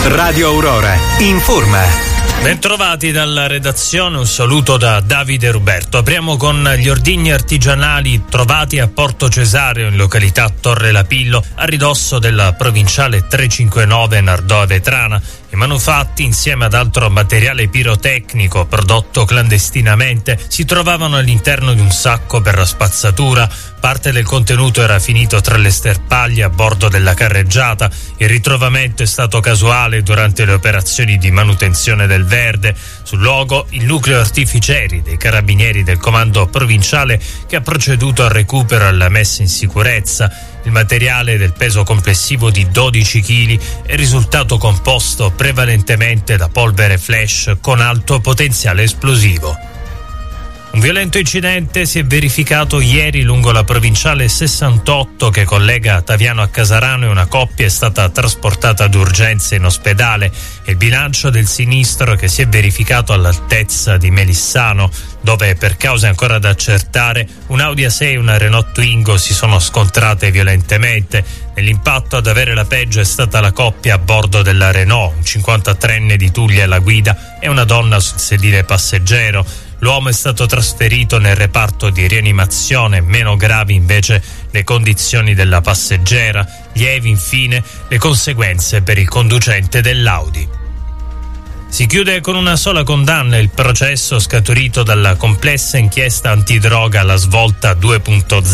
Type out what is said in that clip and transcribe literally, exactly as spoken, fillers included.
Radio Aurora informa. Bentrovati dalla redazione, un saluto da Davide Ruberto. Apriamo con gli ordigni artigianali trovati a Porto Cesareo in località Torre Lapillo, a ridosso della provinciale trecentocinquantanove Nardò Avetrana. I manufatti, insieme ad altro materiale pirotecnico prodotto clandestinamente, si trovavano all'interno di un sacco per la spazzatura. Parte del contenuto era finito tra le sterpaglie a bordo della carreggiata. Il ritrovamento è stato casuale durante le operazioni di manutenzione del verde. Sul luogo il nucleo artificieri dei carabinieri del comando provinciale, che ha proceduto al recupero e alla messa in sicurezza. Il materiale, del peso complessivo di dodici chili, è risultato composto prevalentemente da polvere flash con alto potenziale esplosivo. Un violento incidente si è verificato ieri lungo la provinciale sessantotto che collega Taviano a Casarano, e una coppia è stata trasportata d'urgenza in ospedale. Il bilancio del sinistro, che si è verificato all'altezza di Melissano, dove per cause ancora da accertare un Audi A sei e una Renault Twingo si sono scontrate violentemente. Nell'impatto ad avere la peggio è stata la coppia a bordo della Renault, un cinquantatreenne di Tuglia alla guida e una donna sul sedile passeggero. L'uomo è stato trasferito nel reparto di rianimazione, meno gravi invece le condizioni della passeggera. Lievi infine le conseguenze per il conducente dell'Audi. Si chiude con una sola condanna il processo scaturito dalla complessa inchiesta antidroga alla Svolta due punto zero.